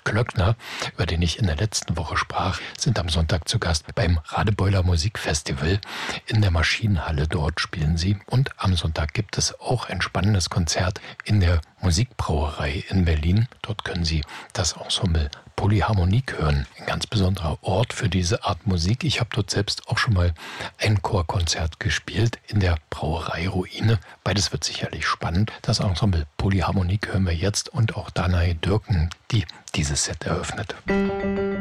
Klöckner, über den ich in der letzten Woche sprach, sind am Sonntag zu Gast beim Radebeuler Musikfestival in der Maschinenhalle. Dort spielen sie. Und am Sonntag gibt es auch ein spannendes Konzert in der Musikbrauerei in Berlin. Dort können Sie das Ensemble Polyharmonik hören. Ein ganz besonderer Ort für diese Art Musik. Ich habe dort selbst auch schon mal ein Chorkonzert gespielt in der Brauerei Ruine. Beides wird sicherlich spannend. Das Ensemble Polyharmonik hören wir jetzt und auch Danae Dürken, die dieses Set eröffnet.